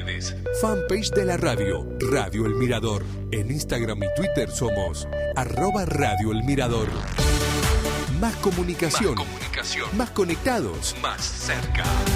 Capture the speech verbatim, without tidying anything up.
redes. Fanpage de la radio, Radio El Mirador. En Instagram y Twitter somos arroba Radio El Mirador. Más comunicación. Más comunicación. Más conectados. Más cerca.